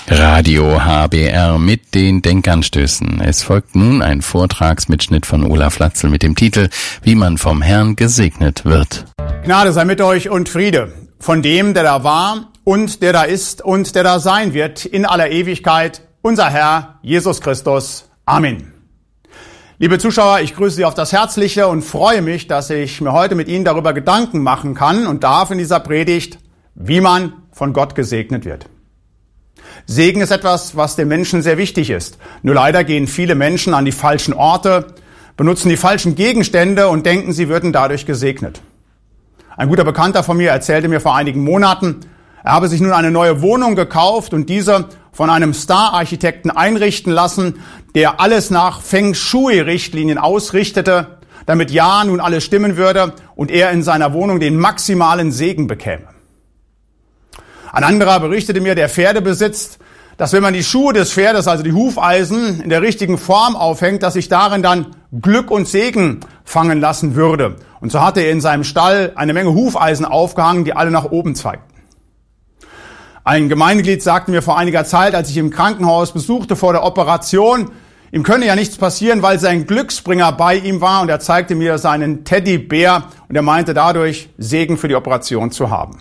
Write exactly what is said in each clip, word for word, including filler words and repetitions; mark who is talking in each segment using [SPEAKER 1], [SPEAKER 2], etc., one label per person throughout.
[SPEAKER 1] Radio H B R mit den Denkanstößen. Es folgt nun ein Vortragsmitschnitt von Olaf Latzel mit dem Titel Wie man vom Herrn gesegnet wird.
[SPEAKER 2] Gnade sei mit euch und Friede von dem, der da war und der da ist und der da sein wird in aller Ewigkeit, unser Herr Jesus Christus. Amen. Liebe Zuschauer, ich grüße Sie auf das Herzliche und freue mich, dass ich mir heute mit Ihnen darüber Gedanken machen kann und darf in dieser Predigt, wie man von Gott gesegnet wird. Segen ist etwas, was den Menschen sehr wichtig ist. Nur leider gehen viele Menschen an die falschen Orte, benutzen die falschen Gegenstände und denken, sie würden dadurch gesegnet. Ein guter Bekannter von mir erzählte mir vor einigen Monaten, er habe sich nun eine neue Wohnung gekauft und diese von einem Star-Architekten einrichten lassen, der alles nach Feng Shui-Richtlinien ausrichtete, damit ja nun alles stimmen würde und er in seiner Wohnung den maximalen Segen bekäme. Ein anderer berichtete mir, der Pferde besitzt, dass wenn man die Schuhe des Pferdes, also die Hufeisen, in der richtigen Form aufhängt, dass sich darin dann Glück und Segen fangen lassen würde. Und so hatte er in seinem Stall eine Menge Hufeisen aufgehangen, die alle nach oben zeigten. Ein Gemeindeglied sagte mir vor einiger Zeit, als ich im Krankenhaus besuchte vor der Operation, ihm könne ja nichts passieren, weil sein Glücksbringer bei ihm war und er zeigte mir seinen Teddybär und er meinte dadurch, Segen für die Operation zu haben.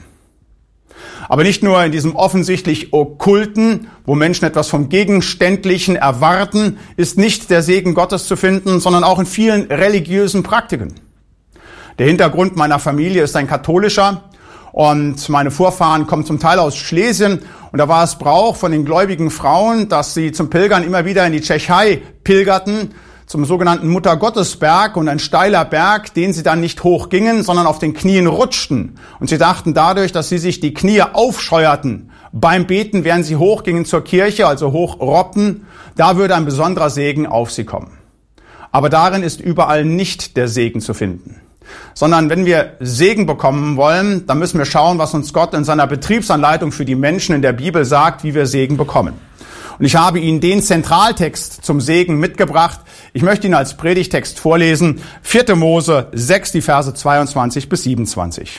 [SPEAKER 2] Aber nicht nur in diesem offensichtlich Okkulten, wo Menschen etwas vom Gegenständlichen erwarten, ist nicht der Segen Gottes zu finden, sondern auch in vielen religiösen Praktiken. Der Hintergrund meiner Familie ist ein katholischer und meine Vorfahren kommen zum Teil aus Schlesien und da war es Brauch von den gläubigen Frauen, dass sie zum Pilgern immer wieder in die Tschechei pilgerten, zum sogenannten Muttergottesberg und ein steiler Berg, den sie dann nicht hochgingen, sondern auf den Knien rutschten. Und sie dachten dadurch, dass sie sich die Knie aufscheuerten beim Beten, während sie hochgingen zur Kirche, also hochrobbten, da würde ein besonderer Segen auf sie kommen. Aber darin ist überall nicht der Segen zu finden. Sondern wenn wir Segen bekommen wollen, dann müssen wir schauen, was uns Gott in seiner Betriebsanleitung für die Menschen in der Bibel sagt, wie wir Segen bekommen. Und ich habe Ihnen den Zentraltext zum Segen mitgebracht. Ich möchte ihn als Predigtext vorlesen. vierte Mose sechs, die Verse zweiundzwanzig bis siebenundzwanzig.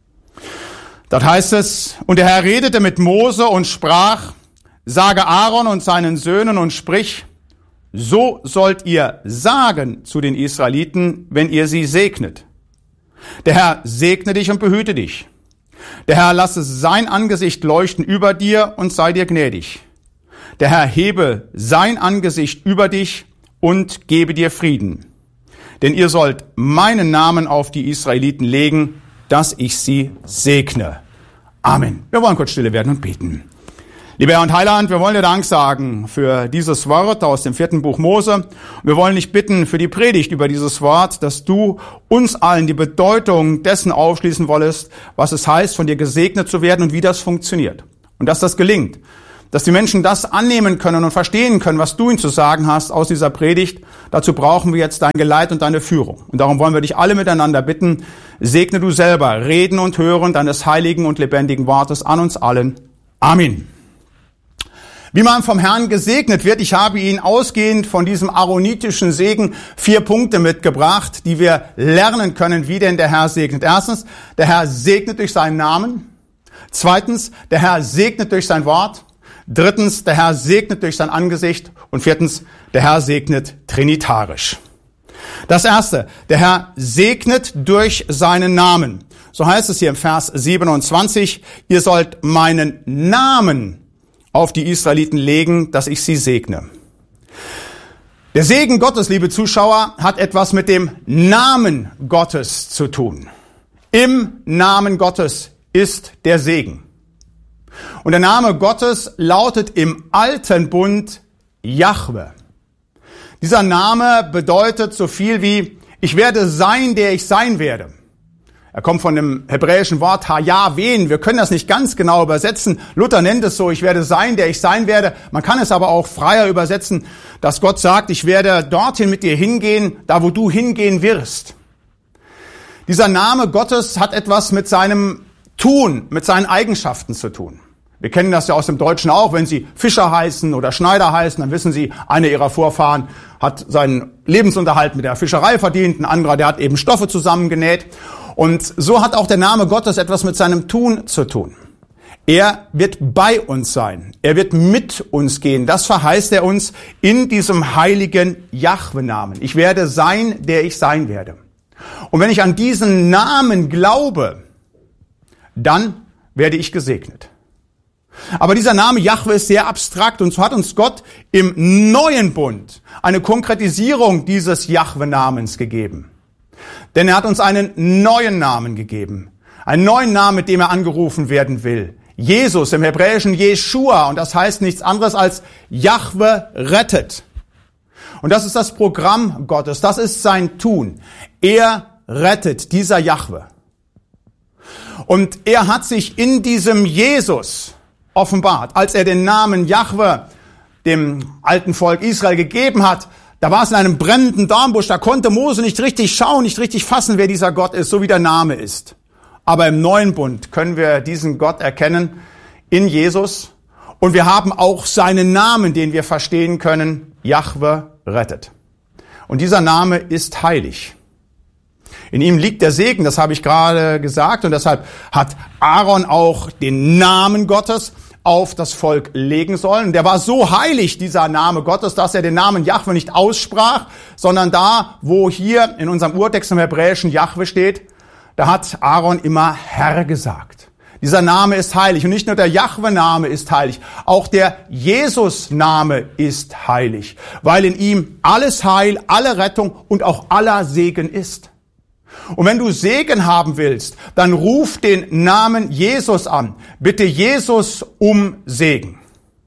[SPEAKER 2] Dort heißt es, und der Herr redete mit Mose und sprach, sage Aaron und seinen Söhnen und sprich, so sollt ihr sagen zu den Israeliten, wenn ihr sie segnet. Der Herr segne dich und behüte dich. Der Herr lasse sein Angesicht leuchten über dir und sei dir gnädig. Der Herr hebe sein Angesicht über dich und gebe dir Frieden. Denn ihr sollt meinen Namen auf die Israeliten legen, dass ich sie segne. Amen. Wir wollen kurz stille werden und beten. Lieber Herr und Heiland, wir wollen dir Dank sagen für dieses Wort aus dem vierten Buch Mose. Wir wollen dich bitten für die Predigt über dieses Wort, dass du uns allen die Bedeutung dessen aufschließen wolltest, was es heißt, von dir gesegnet zu werden und wie das funktioniert. Und dass das gelingt. Dass die Menschen das annehmen können und verstehen können, was du ihnen zu sagen hast aus dieser Predigt. Dazu brauchen wir jetzt dein Geleit und deine Führung. Und darum wollen wir dich alle miteinander bitten, segne du selber Reden und Hören deines heiligen und lebendigen Wortes an uns allen. Amen. Wie man vom Herrn gesegnet wird, ich habe Ihnen ausgehend von diesem aaronitischen Segen vier Punkte mitgebracht, die wir lernen können, wie denn der Herr segnet. Erstens, der Herr segnet durch seinen Namen. Zweitens, der Herr segnet durch sein Wort. Drittens, der Herr segnet durch sein Angesicht. Und viertens, der Herr segnet trinitarisch. Das erste, der Herr segnet durch seinen Namen. So heißt es hier im Vers siebenundzwanzig, ihr sollt meinen Namen auf die Israeliten legen, dass ich sie segne. Der Segen Gottes, liebe Zuschauer, hat etwas mit dem Namen Gottes zu tun. Im Namen Gottes ist der Segen. Und der Name Gottes lautet im Alten Bund Jahwe. Dieser Name bedeutet so viel wie, ich werde sein, der ich sein werde. Er kommt von dem hebräischen Wort Hayahwen. Wir können das nicht ganz genau übersetzen. Luther nennt es so, ich werde sein, der ich sein werde. Man kann es aber auch freier übersetzen, dass Gott sagt, ich werde dorthin mit dir hingehen, da wo du hingehen wirst. Dieser Name Gottes hat etwas mit seinem Tun, mit seinen Eigenschaften zu tun. Wir kennen das ja aus dem Deutschen auch, wenn Sie Fischer heißen oder Schneider heißen, dann wissen Sie, einer Ihrer Vorfahren hat seinen Lebensunterhalt mit der Fischerei verdient, ein anderer, der hat eben Stoffe zusammengenäht. Und so hat auch der Name Gottes etwas mit seinem Tun zu tun. Er wird bei uns sein. Er wird mit uns gehen. Das verheißt er uns in diesem heiligen Jahwe-Namen. Ich werde sein, der ich sein werde. Und wenn ich an diesen Namen glaube, dann werde ich gesegnet. Aber dieser Name Jahwe ist sehr abstrakt und so hat uns Gott im neuen Bund eine Konkretisierung dieses Jahwe-Namens gegeben. Denn er hat uns einen neuen Namen gegeben. Einen neuen Namen, mit dem er angerufen werden will. Jesus, im Hebräischen Jeschua, und das heißt nichts anderes als Jahwe rettet. Und das ist das Programm Gottes, das ist sein Tun. Er rettet, dieser Jahwe. Und er hat sich in diesem Jesus offenbart. Als er den Namen Jahwe dem alten Volk Israel gegeben hat, da war es in einem brennenden Dornbusch, da konnte Mose nicht richtig schauen, nicht richtig fassen, wer dieser Gott ist, so wie der Name ist. Aber im neuen Bund können wir diesen Gott erkennen in Jesus. Und wir haben auch seinen Namen, den wir verstehen können, Jahwe rettet. Und dieser Name ist heilig. In ihm liegt der Segen, das habe ich gerade gesagt. Und deshalb hat Aaron auch den Namen Gottes auf das Volk legen sollen. Der war so heilig, dieser Name Gottes, dass er den Namen Jahwe nicht aussprach, sondern da, wo hier in unserem Urtext im Hebräischen Jahwe steht, da hat Aaron immer Herr gesagt. Dieser Name ist heilig. Und nicht nur der Jahwe-Name ist heilig, auch der Jesus-Name ist heilig, weil in ihm alles Heil, alle Rettung und auch aller Segen ist. Und wenn du Segen haben willst, dann ruf den Namen Jesus an. Bitte Jesus um Segen.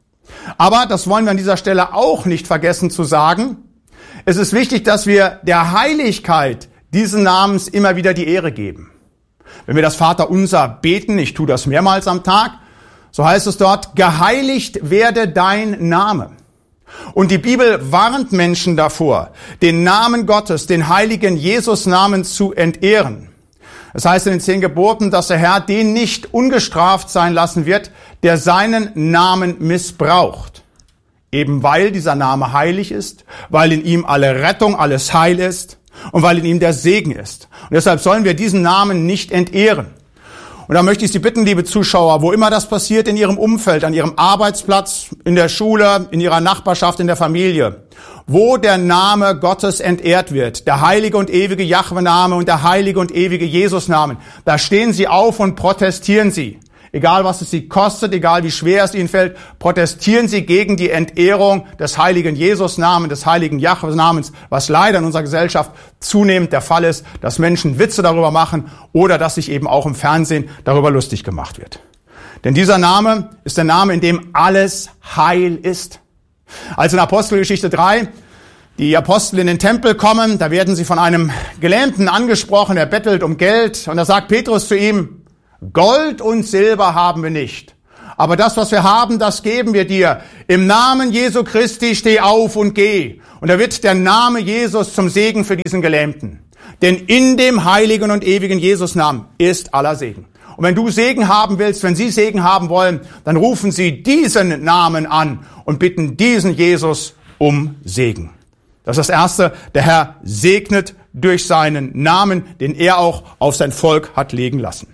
[SPEAKER 2] Aber das wollen wir an dieser Stelle auch nicht vergessen zu sagen. Es ist wichtig, dass wir der Heiligkeit diesen Namens immer wieder die Ehre geben. Wenn wir das Vaterunser beten, ich tue das mehrmals am Tag, so heißt es dort, geheiligt werde dein Name. Und die Bibel warnt Menschen davor, den Namen Gottes, den heiligen Jesus-Namen zu entehren. Es heißt in den zehn Geboten, dass der Herr den nicht ungestraft sein lassen wird, der seinen Namen missbraucht. Eben weil dieser Name heilig ist, weil in ihm alle Rettung, alles Heil ist und weil in ihm der Segen ist. Und deshalb sollen wir diesen Namen nicht entehren. Und da möchte ich Sie bitten, liebe Zuschauer, wo immer das passiert in Ihrem Umfeld, an Ihrem Arbeitsplatz, in der Schule, in Ihrer Nachbarschaft, in der Familie, wo der Name Gottes entehrt wird, der heilige und ewige Jahwe-Name und der heilige und ewige Jesus-Namen, da stehen Sie auf und protestieren Sie. Egal, was es Sie kostet, egal, wie schwer es Ihnen fällt, protestieren Sie gegen die Entehrung des heiligen Jesus-Namens, des heiligen Jahwe-Namens, was leider in unserer Gesellschaft zunehmend der Fall ist, dass Menschen Witze darüber machen oder dass sich eben auch im Fernsehen darüber lustig gemacht wird. Denn dieser Name ist der Name, in dem alles Heil ist. Als in Apostelgeschichte drei die Apostel in den Tempel kommen, da werden sie von einem Gelähmten angesprochen, er bettelt um Geld und da sagt Petrus zu ihm, Gold und Silber haben wir nicht, aber das, was wir haben, das geben wir dir. Im Namen Jesu Christi steh auf und geh. Und da wird der Name Jesus zum Segen für diesen Gelähmten. Denn in dem heiligen und ewigen Jesus-Namen ist aller Segen. Und wenn du Segen haben willst, wenn Sie Segen haben wollen, dann rufen Sie diesen Namen an und bitten diesen Jesus um Segen. Das ist das Erste, der Herr segnet durch seinen Namen, den er auch auf sein Volk hat legen lassen.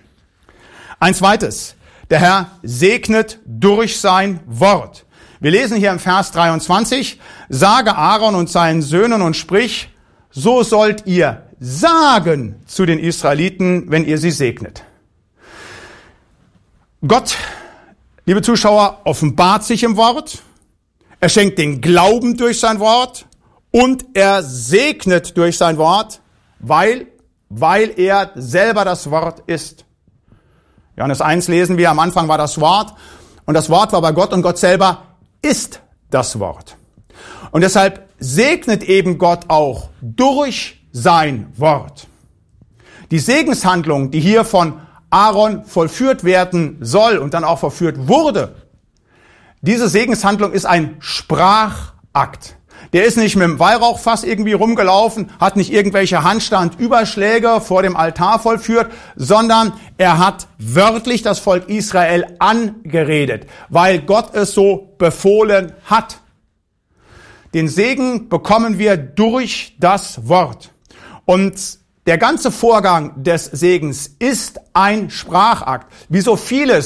[SPEAKER 2] Ein zweites, der Herr segnet durch sein Wort. Wir lesen hier im Vers dreiundzwanzig, sage Aaron und seinen Söhnen und sprich, so sollt ihr sagen zu den Israeliten, wenn ihr sie segnet. Gott, liebe Zuschauer, offenbart sich im Wort, er schenkt den Glauben durch sein Wort und er segnet durch sein Wort, weil, weil er selber das Wort ist. Johannes eins lesen wir, am Anfang war das Wort und das Wort war bei Gott und Gott selber ist das Wort. Und deshalb segnet eben Gott auch durch sein Wort. Die Segenshandlung, die hier von Aaron vollführt werden soll und dann auch vollführt wurde, diese Segenshandlung ist ein Sprachakt. Der ist nicht mit dem Weihrauchfass irgendwie rumgelaufen, hat nicht irgendwelche Handstandüberschläge vor dem Altar vollführt, sondern er hat wörtlich das Volk Israel angeredet, weil Gott es so befohlen hat. Den Segen bekommen wir durch das Wort. Und der ganze Vorgang des Segens ist ein Sprachakt. Wie so vieles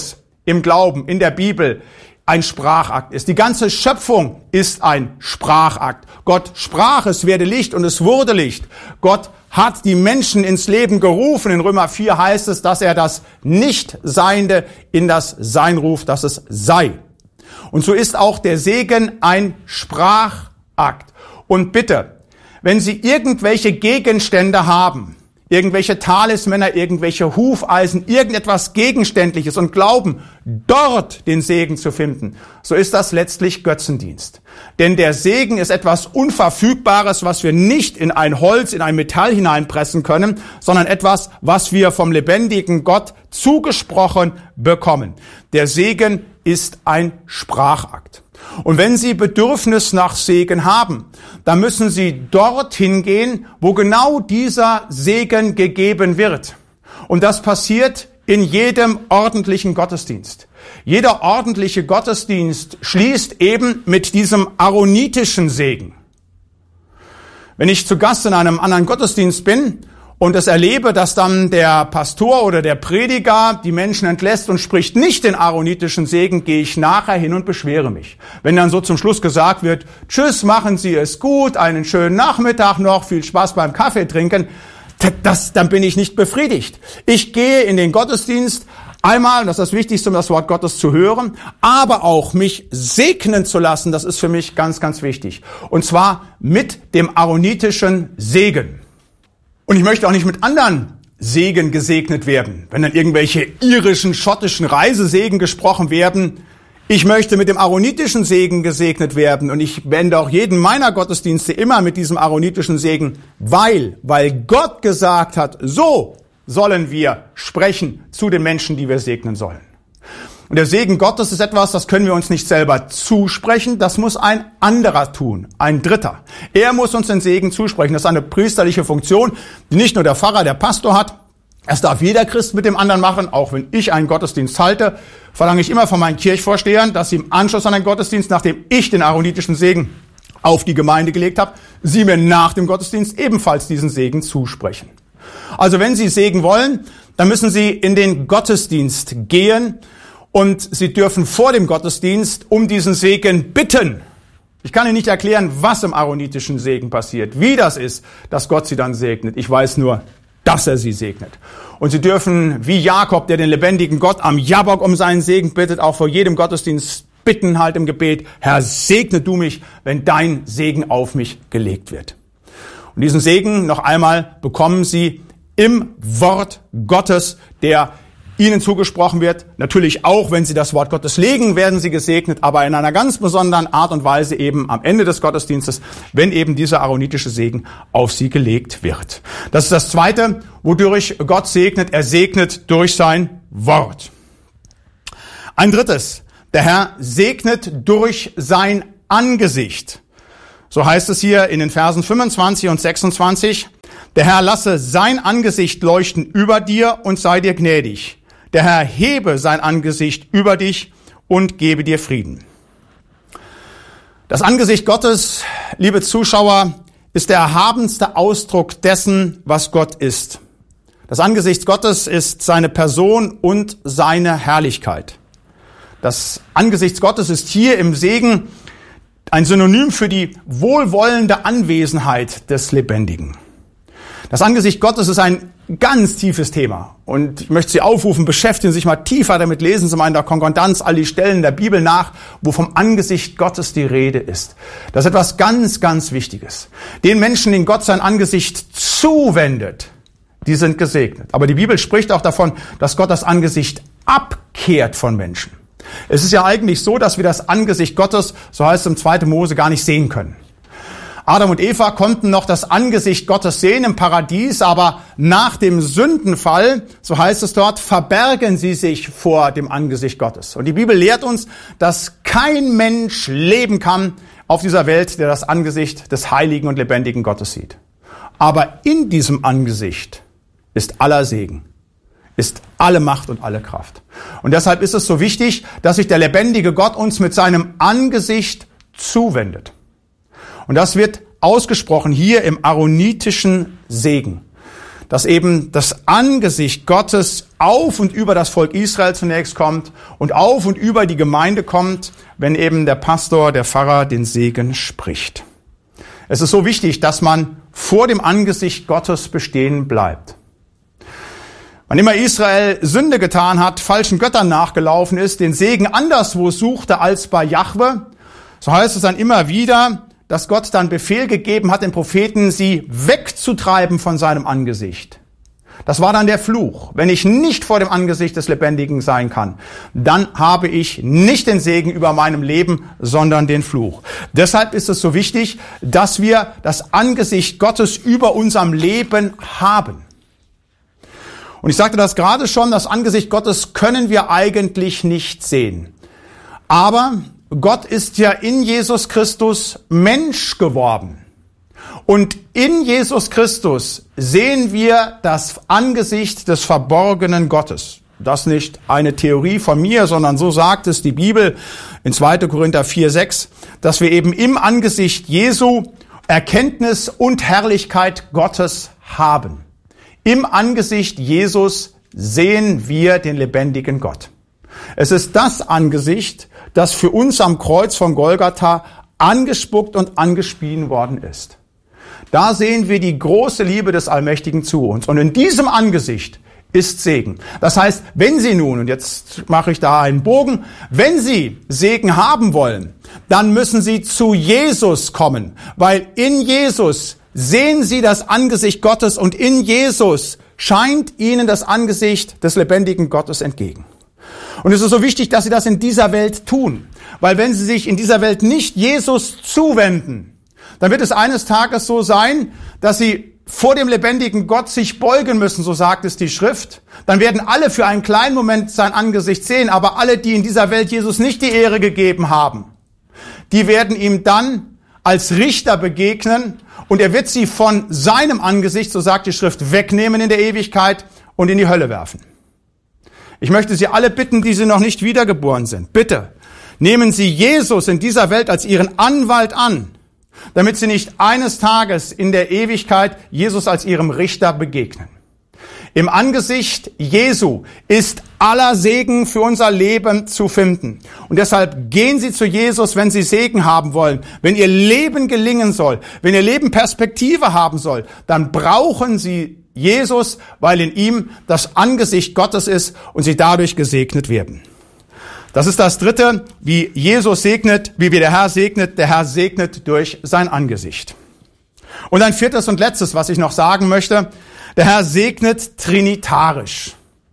[SPEAKER 2] im Glauben, in der Bibel ein Sprachakt ist. Die ganze Schöpfung ist ein Sprachakt. Gott sprach, es werde Licht und es wurde Licht. Gott hat die Menschen ins Leben gerufen. In Römer vier heißt es, dass er das Nichtseiende in das Sein ruft, dass es sei. Und so ist auch der Segen ein Sprachakt. Und bitte, wenn Sie irgendwelche Gegenstände haben, irgendwelche Talismänner, irgendwelche Hufeisen, irgendetwas Gegenständliches und glauben, dort den Segen zu finden, so ist das letztlich Götzendienst. Denn der Segen ist etwas Unverfügbares, was wir nicht in ein Holz, in ein Metall hineinpressen können, sondern etwas, was wir vom lebendigen Gott zugesprochen bekommen. Der Segen ist ein Sprachakt. Und wenn Sie Bedürfnis nach Segen haben, dann müssen Sie dorthin gehen, wo genau dieser Segen gegeben wird. Und das passiert in jedem ordentlichen Gottesdienst. Jeder ordentliche Gottesdienst schließt eben mit diesem aaronitischen Segen. Wenn ich zu Gast in einem anderen Gottesdienst bin und es erlebe, dass dann der Pastor oder der Prediger die Menschen entlässt und spricht nicht den aaronitischen Segen, gehe ich nachher hin und beschwere mich. Wenn dann so zum Schluss gesagt wird, tschüss, machen Sie es gut, einen schönen Nachmittag noch, viel Spaß beim Kaffee trinken, das, dann bin ich nicht befriedigt. Ich gehe in den Gottesdienst einmal, das ist das Wichtigste, um das Wort Gottes zu hören, aber auch mich segnen zu lassen, das ist für mich ganz, ganz wichtig. Und zwar mit dem aaronitischen Segen. Und ich möchte auch nicht mit anderen Segen gesegnet werden, wenn dann irgendwelche irischen, schottischen Reisesegen gesprochen werden. Ich möchte mit dem aaronitischen Segen gesegnet werden und ich wende auch jeden meiner Gottesdienste immer mit diesem aaronitischen Segen, weil, weil Gott gesagt hat, so sollen wir sprechen zu den Menschen, die wir segnen sollen. Und der Segen Gottes ist etwas, das können wir uns nicht selber zusprechen, das muss ein anderer tun, ein Dritter. Er muss uns den Segen zusprechen. Das ist eine priesterliche Funktion, die nicht nur der Pfarrer, der Pastor hat. Das darf jeder Christ mit dem anderen machen. Auch wenn ich einen Gottesdienst halte, verlange ich immer von meinen Kirchvorstehern, dass sie im Anschluss an den Gottesdienst, nachdem ich den aaronitischen Segen auf die Gemeinde gelegt habe, sie mir nach dem Gottesdienst ebenfalls diesen Segen zusprechen. Also wenn Sie Segen wollen, dann müssen Sie in den Gottesdienst gehen und Sie dürfen vor dem Gottesdienst um diesen Segen bitten. Ich kann Ihnen nicht erklären, was im aaronitischen Segen passiert, wie das ist, dass Gott Sie dann segnet. Ich weiß nur, dass er Sie segnet. Und Sie dürfen, wie Jakob, der den lebendigen Gott am Jabok um seinen Segen bittet, auch vor jedem Gottesdienst bitten halt im Gebet, Herr, segne du mich, wenn dein Segen auf mich gelegt wird. Und diesen Segen noch einmal bekommen Sie im Wort Gottes, der Ihnen zugesprochen wird. Natürlich auch, wenn Sie das Wort Gottes legen, werden Sie gesegnet, aber in einer ganz besonderen Art und Weise eben am Ende des Gottesdienstes, wenn eben dieser aaronitische Segen auf Sie gelegt wird. Das ist das Zweite, wodurch Gott segnet. Er segnet durch sein Wort. Ein drittes, der Herr segnet durch sein Angesicht. So heißt es hier in den Versen fünfundzwanzig und sechsundzwanzig. Der Herr lasse sein Angesicht leuchten über dir und sei dir gnädig. Der Herr hebe sein Angesicht über dich und gebe dir Frieden. Das Angesicht Gottes, liebe Zuschauer, ist der erhabenste Ausdruck dessen, was Gott ist. Das Angesicht Gottes ist seine Person und seine Herrlichkeit. Das Angesicht Gottes ist hier im Segen ein Synonym für die wohlwollende Anwesenheit des Lebendigen. Das Angesicht Gottes ist ein ganz tiefes Thema und ich möchte Sie aufrufen, beschäftigen Sie sich mal tiefer damit, lesen Sie mal in der Konkordanz all die Stellen der Bibel nach, wo vom Angesicht Gottes die Rede ist. Das ist etwas ganz, ganz Wichtiges. Den Menschen, denen Gott sein Angesicht zuwendet, die sind gesegnet. Aber die Bibel spricht auch davon, dass Gott das Angesicht abkehrt von Menschen. Es ist ja eigentlich so, dass wir das Angesicht Gottes, so heißt es im zweiten Mose, gar nicht sehen können. Adam und Eva konnten noch das Angesicht Gottes sehen im Paradies, aber nach dem Sündenfall, so heißt es dort, verbergen sie sich vor dem Angesicht Gottes. Und die Bibel lehrt uns, dass kein Mensch leben kann auf dieser Welt, der das Angesicht des heiligen und lebendigen Gottes sieht. Aber in diesem Angesicht ist aller Segen, ist alle Macht und alle Kraft. Und deshalb ist es so wichtig, dass sich der lebendige Gott uns mit seinem Angesicht zuwendet. Und das wird ausgesprochen hier im aaronitischen Segen, dass eben das Angesicht Gottes auf und über das Volk Israel zunächst kommt und auf und über die Gemeinde kommt, wenn eben der Pastor, der Pfarrer den Segen spricht. Es ist so wichtig, dass man vor dem Angesicht Gottes bestehen bleibt. Wann immer Israel Sünde getan hat, falschen Göttern nachgelaufen ist, den Segen anderswo suchte als bei Jahwe, so heißt es dann immer wieder, dass Gott dann Befehl gegeben hat, den Propheten, sie wegzutreiben von seinem Angesicht. Das war dann der Fluch. Wenn ich nicht vor dem Angesicht des Lebendigen sein kann, dann habe ich nicht den Segen über meinem Leben, sondern den Fluch. Deshalb ist es so wichtig, dass wir das Angesicht Gottes über unserem Leben haben. Und ich sagte das gerade schon, das Angesicht Gottes können wir eigentlich nicht sehen. Aber Gott ist ja in Jesus Christus Mensch geworden. Und in Jesus Christus sehen wir das Angesicht des verborgenen Gottes. Das nicht eine Theorie von mir, sondern so sagt es die Bibel in zweiter Korinther vier sechs, dass wir eben im Angesicht Jesu Erkenntnis und Herrlichkeit Gottes haben. Im Angesicht Jesus sehen wir den lebendigen Gott. Es ist das Angesicht, das für uns am Kreuz von Golgatha angespuckt und angespien worden ist. Da sehen wir die große Liebe des Allmächtigen zu uns. Und in diesem Angesicht ist Segen. Das heißt, wenn Sie nun, und jetzt mache ich da einen Bogen, wenn Sie Segen haben wollen, dann müssen Sie zu Jesus kommen, weil in Jesus sehen Sie das Angesicht Gottes und in Jesus scheint Ihnen das Angesicht des lebendigen Gottes entgegen. Und es ist so wichtig, dass Sie das in dieser Welt tun, weil wenn Sie sich in dieser Welt nicht Jesus zuwenden, dann wird es eines Tages so sein, dass Sie vor dem lebendigen Gott sich beugen müssen, so sagt es die Schrift. Dann werden alle für einen kleinen Moment sein Angesicht sehen, aber alle, die in dieser Welt Jesus nicht die Ehre gegeben haben, die werden ihm dann als Richter begegnen und er wird sie von seinem Angesicht, so sagt die Schrift, wegnehmen in der Ewigkeit und in die Hölle werfen. Ich möchte Sie alle bitten, die Sie noch nicht wiedergeboren sind, bitte nehmen Sie Jesus in dieser Welt als Ihren Anwalt an, damit Sie nicht eines Tages in der Ewigkeit Jesus als Ihrem Richter begegnen. Im Angesicht Jesu ist aller Segen für unser Leben zu finden. Und deshalb gehen Sie zu Jesus, wenn Sie Segen haben wollen. Wenn Ihr Leben gelingen soll, wenn Ihr Leben Perspektive haben soll, dann brauchen Sie Jesus, weil in ihm das Angesicht Gottes ist und Sie dadurch gesegnet werden. Das ist das Dritte, wie Jesus segnet, wie wir der Herr segnet. Der Herr segnet durch sein Angesicht. Und ein viertes und letztes, was ich noch sagen möchte, der Herr segnet trinitarisch.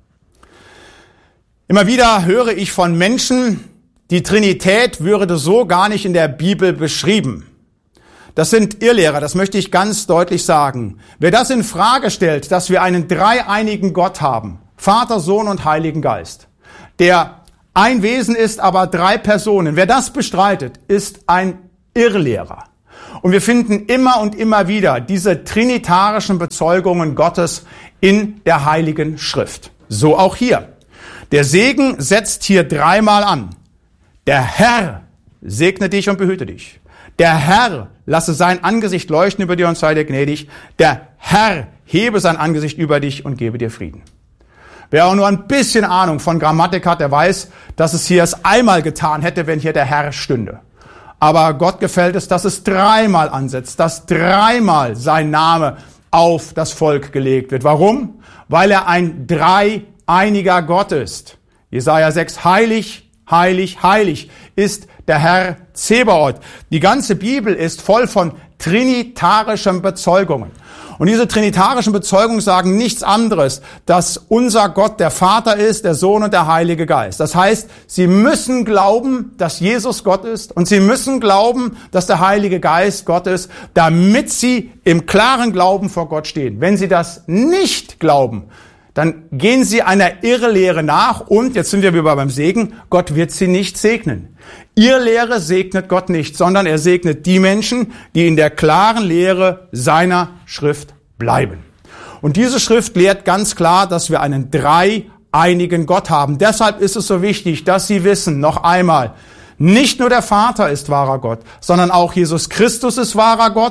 [SPEAKER 2] Immer wieder höre ich von Menschen, die Trinität würde so gar nicht in der Bibel beschrieben. Das sind Irrlehrer, das möchte ich ganz deutlich sagen. Wer das in Frage stellt, dass wir einen dreieinigen Gott haben, Vater, Sohn und Heiligen Geist, der ein Wesen ist, aber drei Personen. Wer das bestreitet, ist ein Irrlehrer. Und wir finden immer und immer wieder diese trinitarischen Bezeugungen Gottes in der Heiligen Schrift. So auch hier. Der Segen setzt hier dreimal an. Der Herr segne dich und behüte dich. Der Herr lasse sein Angesicht leuchten über dir und sei dir gnädig. Der Herr hebe sein Angesicht über dich und gebe dir Frieden. Wer auch nur ein bisschen Ahnung von Grammatik hat, der weiß, dass es hier es einmal getan hätte, wenn hier der Herr stünde. Aber Gott gefällt es, dass es dreimal ansetzt, dass dreimal sein Name auf das Volk gelegt wird. Warum? Weil er ein dreieiniger Gott ist. Jesaja sechs, heilig, heilig, heilig ist der Herr Zebaoth. Die ganze Bibel ist voll von trinitarischen Bezeugungen. Und diese trinitarischen Bezeugungen sagen nichts anderes, dass unser Gott der Vater ist, der Sohn und der Heilige Geist. Das heißt, sie müssen glauben, dass Jesus Gott ist und sie müssen glauben, dass der Heilige Geist Gott ist, damit sie im klaren Glauben vor Gott stehen. Wenn sie das nicht glauben, dann gehen sie einer Irrlehre nach und, jetzt sind wir wieder beim Segen, Gott wird sie nicht segnen. Irrlehre segnet Gott nicht, sondern er segnet die Menschen, die in der klaren Lehre seiner Schrift bleiben. Und diese Schrift lehrt ganz klar, dass wir einen dreieinigen Gott haben. Deshalb ist es so wichtig, dass Sie wissen, noch einmal, nicht nur der Vater ist wahrer Gott, sondern auch Jesus Christus ist wahrer Gott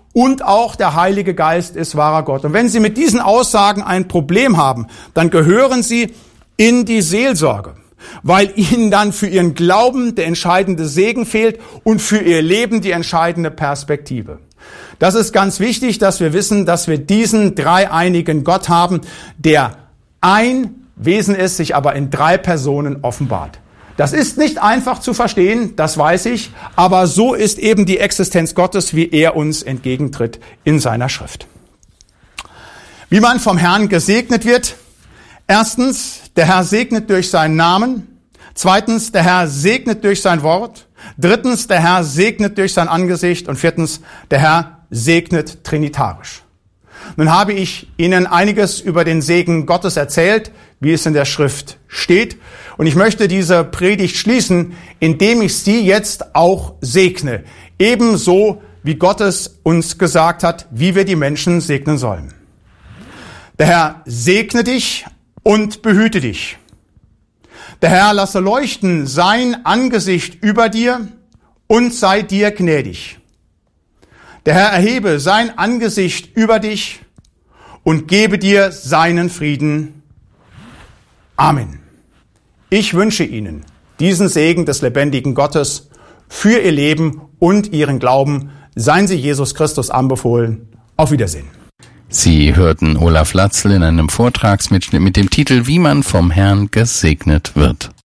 [SPEAKER 2] und auch der Heilige Geist ist wahrer Gott. Und wenn Sie mit diesen Aussagen ein Problem haben, dann gehören Sie in die Seelsorge, weil Ihnen dann für Ihren Glauben der entscheidende Segen fehlt und für Ihr Leben die entscheidende Perspektive. Das ist ganz wichtig, dass wir wissen, dass wir diesen dreieinigen Gott haben, der ein Wesen ist, sich aber in drei Personen offenbart. Das ist nicht einfach zu verstehen, das weiß ich, aber so ist eben die Existenz Gottes, wie er uns entgegentritt in seiner Schrift. Wie man vom Herrn gesegnet wird: Erstens, der Herr segnet durch seinen Namen. Zweitens, der Herr segnet durch sein Wort. Drittens, der Herr segnet durch sein Angesicht. Und viertens, der Herr segnet trinitarisch. Nun habe ich Ihnen einiges über den Segen Gottes erzählt, wie es in der Schrift steht. Und ich möchte diese Predigt schließen, indem ich Sie jetzt auch segne. Ebenso wie Gott es uns gesagt hat, wie wir die Menschen segnen sollen. Der Herr segne dich und behüte dich. Der Herr lasse leuchten sein Angesicht über dir und sei dir gnädig. Der Herr erhebe sein Angesicht über dich und gebe dir seinen Frieden. Amen. Ich wünsche Ihnen diesen Segen des lebendigen Gottes für Ihr Leben und Ihren Glauben. Seien Sie Jesus Christus anbefohlen. Auf Wiedersehen.
[SPEAKER 1] Sie hörten Olaf Latzel in einem Vortragsmitschnitt mit dem Titel »Wie man vom Herrn gesegnet wird«.